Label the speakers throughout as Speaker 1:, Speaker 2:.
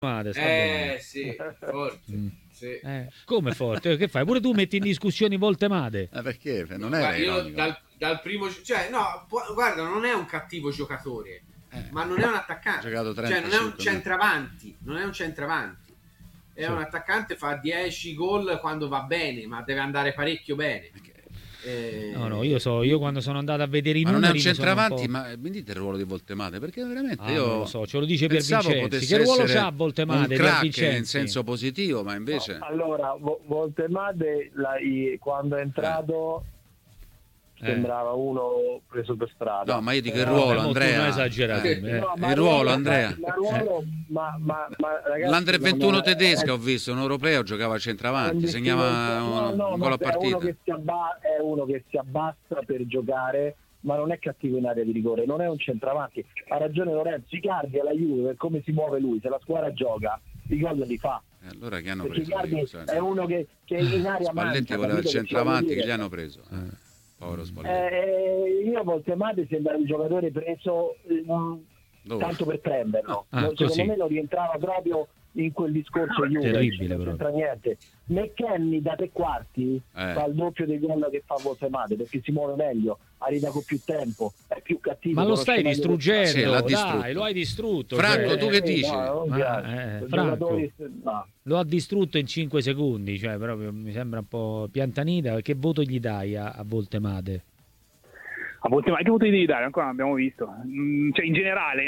Speaker 1: sta buono.
Speaker 2: Sì, forte. Sì.
Speaker 1: Come forte? Che fai? Pure tu metti in discussione Voltemade.
Speaker 3: Perché? Non era ironico.
Speaker 2: Dal primo, cioè, no, guarda, non è un cattivo giocatore, ma non è un attaccante.
Speaker 3: Ha giocato
Speaker 2: Cioè, non è un
Speaker 3: 35
Speaker 2: centravanti. Non è un centravanti. È
Speaker 1: Sì.
Speaker 2: un attaccante, fa 10 gol quando va bene, ma deve andare parecchio bene.
Speaker 1: No, io quando sono andato a vedere i
Speaker 3: Ma
Speaker 1: numeri
Speaker 3: non è un centravanti,
Speaker 1: un po'...
Speaker 3: ma mi dite il ruolo di Voltemade? Perché veramente
Speaker 1: non
Speaker 3: io
Speaker 1: lo so, ce lo dice
Speaker 3: pensavo
Speaker 1: Piervincenzi.
Speaker 3: potesse
Speaker 1: Che ruolo
Speaker 3: essere
Speaker 1: c'ha Voltemade?
Speaker 3: un crack in
Speaker 1: Piervincenzi?
Speaker 3: senso positivo, ma invece
Speaker 4: Allora, Voltemade quando è entrato sembrava uno preso per strada.
Speaker 3: no, ma io dico il ruolo, Andrea.
Speaker 1: Non esagerare.
Speaker 3: Il ruolo, Andrea.
Speaker 4: Ma ragazzi,
Speaker 3: L'Under 21 tedesca ho visto, un europeo, giocava a centravanti, segnava un gol a partita.
Speaker 4: È uno che si abbassa per giocare, ma non è cattivo in area di rigore, non è un centravanti. Ha ragione Lorenzo, Icardi alla Juve, per come si muove lui, se la squadra gioga, i gol li fa.
Speaker 3: Allora chi hanno
Speaker 4: Perché
Speaker 3: preso?
Speaker 4: Icardi è uno che in area
Speaker 3: Spalletti voleva il centravanti, chi gli hanno preso? Povero Spalletti.
Speaker 4: Io Voltemade sembra un giocatore preso tanto per prenderlo. Secondo me non rientrava proprio in quel discorso Juve,
Speaker 1: terribile,
Speaker 4: non c'entra niente. McKennie da tre quarti fa il doppio dei gol che fa Voltemade, perché si muove meglio, arriva con più tempo, è più cattivo.
Speaker 1: Ma lo stai distruggendo,
Speaker 3: Sì,
Speaker 1: dai, lo hai distrutto.
Speaker 3: Franco, tu che dici?
Speaker 1: Franco, lo ha distrutto in 5 secondi, cioè proprio mi sembra un po' piantanita. Che voto gli dai a Voltemade?
Speaker 5: A Voltemade che voto gli devi dare? Ancora non abbiamo visto. Cioè, in generale,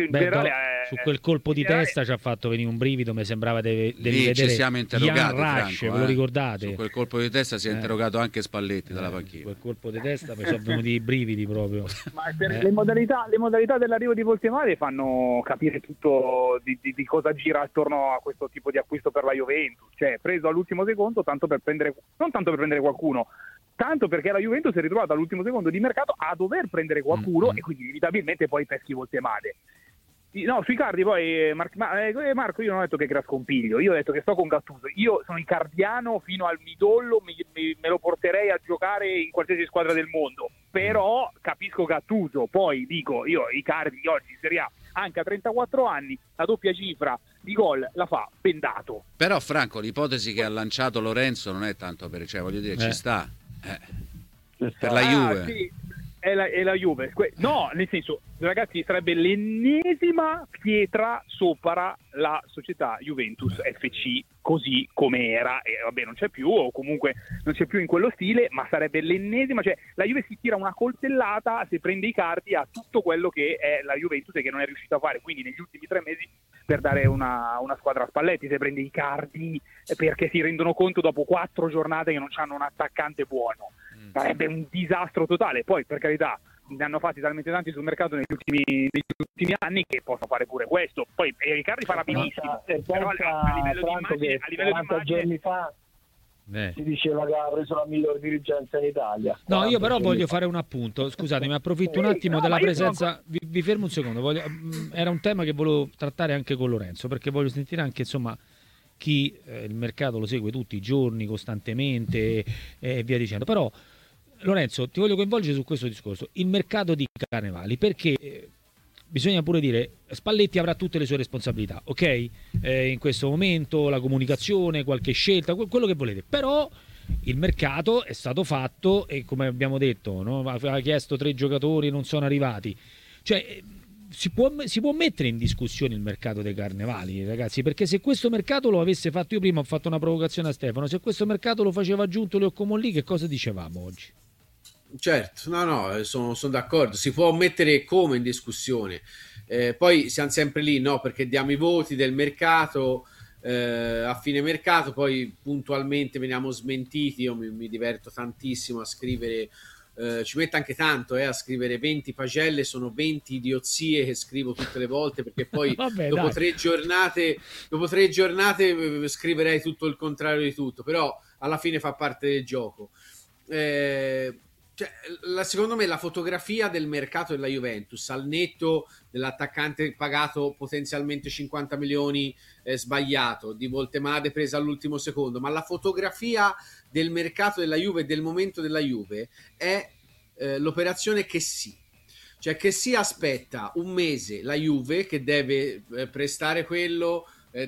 Speaker 1: su quel colpo di testa ci ha fatto venire un brivido, mi sembrava di vedere
Speaker 3: ci siamo interrogati,
Speaker 1: Ian Rush,
Speaker 3: Franco,
Speaker 1: ve lo ricordate?
Speaker 3: Su quel colpo di testa si è interrogato anche Spalletti dalla panchina.
Speaker 1: Quel colpo di testa mi sono venuti i brividi proprio.
Speaker 5: Ma le modalità dell'arrivo di Voltemade fanno capire tutto di cosa gira attorno a questo tipo di acquisto per la Juventus. Cioè, preso all'ultimo secondo, non tanto per prendere qualcuno, tanto perché la Juventus si è ritrovata all'ultimo secondo di mercato a dover prendere qualcuno e quindi inevitabilmente poi peschi Voltemade. No, sui Icardi poi Marco, io non ho detto che era scompiglio, io ho detto che sto con Gattuso, io sono icardiano fino al midollo, me lo porterei a giocare in qualsiasi squadra del mondo, però capisco Gattuso, poi dico io Icardi oggi in Serie A anche a 34 anni la doppia cifra di gol la fa bendato.
Speaker 3: Però Franco, l'ipotesi che ha lanciato Lorenzo non è tanto cioè voglio dire ci sta. Per la Juve.
Speaker 5: Sì, è la Juve. No, nel senso, ragazzi, sarebbe l'ennesima pietra sopra la società Juventus FC così come era, e vabbè non c'è più, o comunque non c'è più in quello stile, ma sarebbe l'ennesima, cioè la Juve si tira una coltellata se prende i cardi a tutto quello che è la Juventus e che non è riuscita a fare, quindi negli ultimi 3 mesi per dare una squadra a Spalletti, se prende i cardi perché si rendono conto dopo 4 giornate che non hanno un attaccante buono. Sarebbe un disastro totale. Poi per carità ne hanno fatti talmente tanti sul mercato negli ultimi anni che possono fare pure questo. Poi Icardi farà benissimo, però a livello di immagine
Speaker 4: giorni fa si diceva che ha preso la miglior dirigenza in Italia.
Speaker 1: No, io però voglio fare un appunto, scusatemi, approfitto un attimo della presenza, vi fermo un secondo, era un tema che volevo trattare anche con Lorenzo, perché voglio sentire anche insomma chi il mercato lo segue tutti i giorni costantemente e via dicendo. Però Lorenzo, ti voglio coinvolgere su questo discorso, il mercato di Carnevali, perché bisogna pure dire Spalletti avrà tutte le sue responsabilità, ok? In questo momento la comunicazione, qualche scelta, quello che volete, però il mercato è stato fatto e come abbiamo detto, no? Aveva chiesto 3 giocatori, non sono arrivati, cioè si può mettere in discussione il mercato dei Carnevali, ragazzi, perché se questo mercato lo avesse fatto, io prima ho fatto una provocazione a Stefano, se questo mercato lo faceva Giunto Leo Comolli, che cosa dicevamo oggi?
Speaker 2: Certo, no, sono d'accordo, si può mettere come in discussione, poi siamo sempre lì, no, perché diamo i voti del mercato a fine mercato, poi puntualmente veniamo smentiti, io mi diverto tantissimo a scrivere, ci metto anche tanto a scrivere 20 pagelle, sono 20 idiozie che scrivo tutte le volte, perché poi
Speaker 1: Vabbè,
Speaker 2: dopo 3 giornate scriverei tutto il contrario di tutto, però alla fine fa parte del gioco. Secondo me la fotografia del mercato della Juventus al netto dell'attaccante pagato potenzialmente 50 milioni sbagliato, di Voltemade presa all'ultimo secondo, ma la fotografia del mercato della Juve e del momento della Juve è l'operazione Chessy. Cioè Chessy aspetta un mese la Juve che deve prestare quello